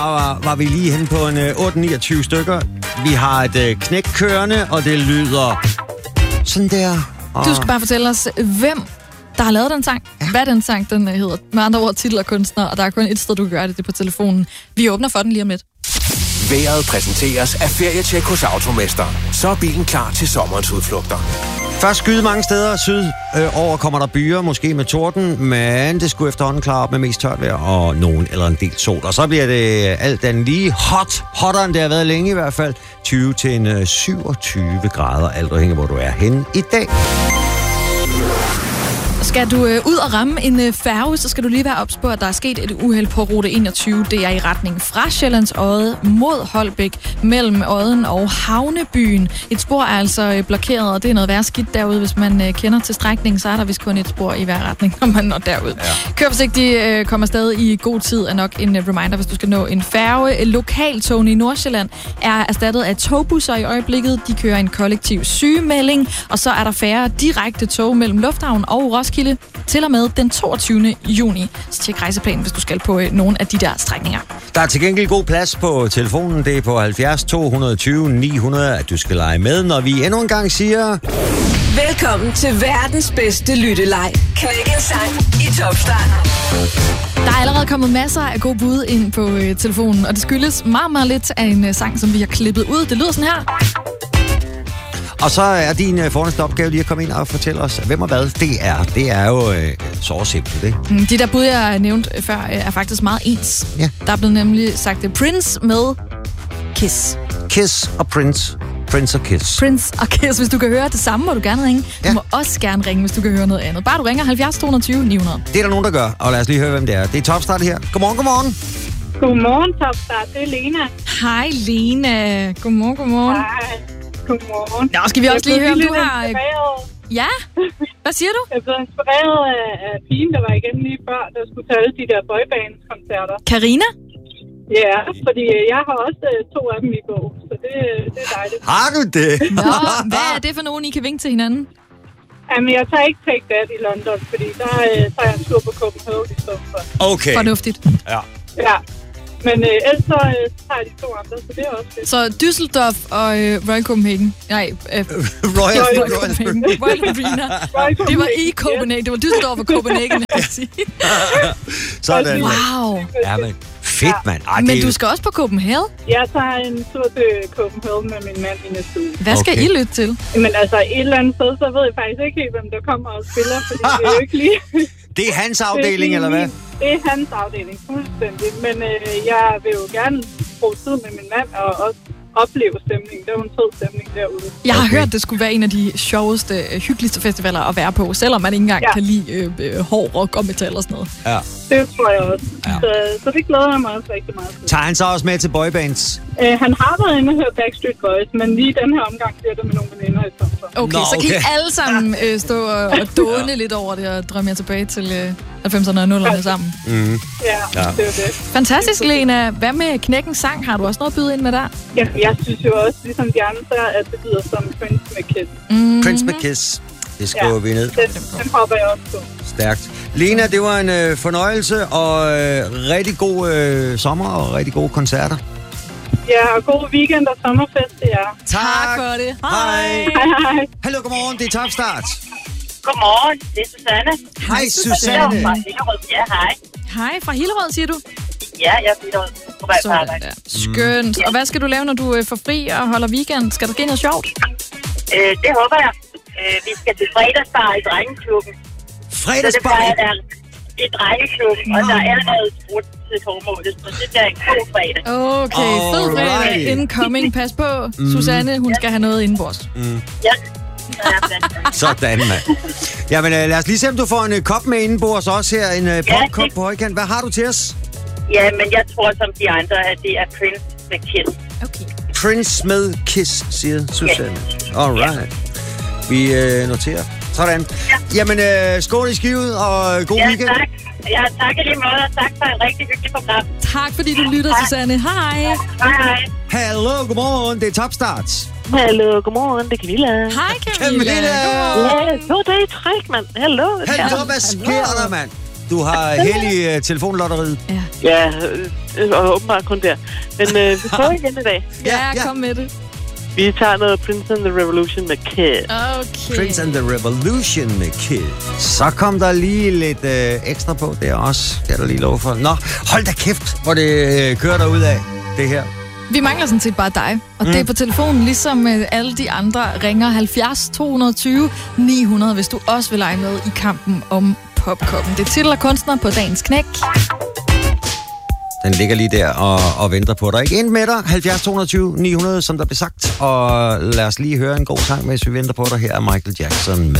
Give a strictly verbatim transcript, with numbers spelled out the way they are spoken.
var, var vi lige hen på en uh, otte niogtyve stykker. Vi har et uh, knæk kørende, og det lyder sådan der. Og... Du skal bare fortælle os, hvem der har lavet den sang. Ja. Hvad den sang, den hedder. Med andre ord, titel og kunstner, og der er kun et sted, du kan gøre det, det er på telefonen. Vi åbner for den lige om lidt. Vejret præsenteres af Ferietjek hos Automester. Så er bilen klar til sommerens udflugter. Først skyde mange steder syd øh, over kommer der byer, måske med torden, men det skulle efterhånden klare op med mest tørt vejr og nogen eller en del sol. Og så bliver det alt andet lige hot, hotter end det har været længe i hvert fald. tyve til syvogtyve grader, alt afhængig hvor du er henne i dag. Skal du øh, ud og ramme en øh, færge, så skal du lige være ops på, at der er sket et uheld på rute enogtyve. Det er i retning fra Sjællands Odde mod Holbæk, mellem Odden og Havnebyen. Et spor er altså øh, blokeret, og det er noget værre skidt derude. Hvis man øh, kender til strækningen, så er der vist kun et spor i hver retning, når man når derud. Ja. Kør forsigtigt, øh, kommer stadig i god tid, er nok en øh, reminder, hvis du skal nå en færge. Lokaltogene i Nordsjælland er erstattet af togbusser i øjeblikket. De kører en kollektiv sygemelding, og så er der færre direkte tog mellem Lufthavn og Roskilde til og med den toogtyvende juni. Så tjek rejseplanen, hvis du skal på øh, nogle af de der strækninger. Der er til gengæld god plads på telefonen. Det er på halvfjerds to tyve ni hundrede, at du skal lege med, når vi endnu en gang siger... Velkommen til verdens bedste lytteleg. Knæk en sang i Top Start. Der er allerede kommet masser af gode bud ind på øh, telefonen, og det skyldes meget, meget lidt af en øh, sang, som vi har klippet ud. Det lyder sådan her. Og så er din øh, fornæste opgave lige at komme ind og fortælle os, hvem og hvad det er. Det er jo øh, så simpelt, ikke? Mm, de der bud, jeg nævnte før, øh, er faktisk meget ens. Ja. Der er blevet nemlig sagt uh, Prince med Kiss. Kiss og Prince. Prince og Kiss. Prince og Kiss. Hvis du kan høre det samme, må du gerne ringe. Ja. Du må også gerne ringe, hvis du kan høre noget andet. Bare du ringer halvfjerds to tyve ni hundrede. Det er der nogen, der gør. Og lad os lige høre, hvem det er. Det er Top Start her. Godmorgen, godmorgen. Godmorgen, Top Start. Det er Lena. Hej, Lena. Godmorgen, godmorgen. Hej. Godmorgen. Nå, skal vi også lige høre, om du har... Inspireret. Ja? Hvad siger du? Jeg er blevet inspireret af, af pigen, der var igen lige før, der skulle tage alle de der boybands-koncerter. Karina? Ja, fordi jeg har også to af dem i bog, så det, det er dejligt. Har du det? Nå, hvad er det for nogen, I kan vinke til hinanden? Jamen, jeg tager ikke Take That i London, fordi der øh, tager jeg en tur på Copenhagen i stedet for. Okay. Fornuftigt. Ja. Ja. Men øh, ellers så øh, tager jeg de to andre, så det er også fedt. Så Düsseldorf og øh, Royal Copenhagen. Nej, øh, Royal, Royal Copenhagen. Royal Arena. Det var i Copenhagen. Det var Düsseldorf og Copenhagen. Sådan. Wow. Ja, men fedt, mand. Ej, Men det... du skal også på Copenhagen? Jeg tager en tur til Copenhagen med min mand i næste uge. Hvad skal Okay. I lytte til? Men altså, et eller andet sted, så ved jeg faktisk ikke helt, hvem der kommer og spiller, fordi det er jo ikke lige... Det er hans afdeling, eller hvad? Det er hans afdeling, fuldstændig. Men øh, jeg vil jo gerne bruge tid med min mand og også opleve stemningen. Det er jo en fed stemning derude. Jeg har Okay. hørt, det skulle være en af de sjoveste, hyggeligste festivaler at være på, selvom man ikke engang Ja. kan lide øh, øh, hård rock og metal og sådan noget. Ja. Det tror jeg også. Ja. Så, så det glæder jeg mig også rigtig meget til. Tager han så også med til boybands? Øh, han har været inde og hørt Backstreet Boys, men lige den her omgang bliver det med nogle veninder i stedet for. Okay, Nå, så kan I okay. alle sammen øh, stå og, og dåne lidt over det og drømme jer tilbage til øh, halvfemserne og nullerne sammen. Mm. Ja, Ja. det er det. Fantastisk, Lena. Hvad med Knækkens sang? Har du også noget at byde ind med der? Ja, jeg synes jo også, ligesom de andre, at det lyder som Prince med Kiss. Mm. Prince med Kiss. Det skriver Ja. vi ned. Den, den hopper jeg også på. Stærkt. Lena, det var en øh, fornøjelse og øh, rigtig god øh, sommer og rigtig gode koncerter. Ja, og god weekend og sommerfest til jer. Tak. Tak for det. Hej. Hej, hej. Hallo, godmorgen. Det er Top Start. Godmorgen, det er Susanne. Hej, Susanne. Fra Hillerød. Ja, hej. Hej, fra Hillerød, siger du? Ja, jeg er Hillerød. På vej på Sådan arbejde. der. Skønt. Og hvad skal du lave, når du øh, får fri og holder weekend? Skal der ske noget sjovt? Øh, det håber jeg. Øh, vi skal til fredagsbar i Drengeklubben. Så det Fredagsbar. plejer der i Drengeklubben, og der er noget brudt til formålet. Så det bliver en god fredag. Okay, fed fredag. Alright. Incoming. Pas på, Susanne. Hun skal have noget indenbords. Ja. Sådan, mand. Jamen, øh, lad os lige se, om du får en øh, kop med indenbords også her. En øh, popkop det- på højkant. Hvad har du til os? Ja, men jeg tror som de andre, at det er Prince med Kiss. Okay. Prince med Kiss, siger Susanne. Alright. Vi øh, noterer. Sådan. Jamen, øh, skål i skivet, og god Ja, weekend. tak. Ja, tak i lige måde, og tak for en rigtig hyggelig program. Tak, fordi du lytter, Susanne. Hej. Hej, hej. Hallo, godmorgen. Det er Top Start. Hallo, godmorgen, det er Camilla. Hej, Camilla. Camilla. Ja, to dage i træk, mand. Hallo. Hallo, hvad sker der, mand? Du har held i uh, telefonlotteriet. Ja, øh, øh, og åbenbart kun der. Men øh, vi prøver igen i dag. Ja, Ja, ja. kom med det. Vi tager noget Prince and the Revolution med Kid. Okay. Prince and the Revolution med Kid. Så kom der lige lidt øh, ekstra på der også. Kan jeg da lige love for. Nå, hold da kæft, hvor det øh, kører derud af, det her. Vi mangler sådan set bare dig, og mm. det er på telefonen, ligesom øh, alle de andre ringer halvfjerds to tyve ni hundrede, hvis du også vil lege med i kampen om Popkoppen. Det er titel og kunstner på dagens knæk. Den ligger lige der og, og venter på dig. Ikke ind med dig, halvfjerds to tyve ni hundrede, som der blev sagt. Og lad os lige høre en god sang, mens vi venter på dig. Her er Michael Jackson med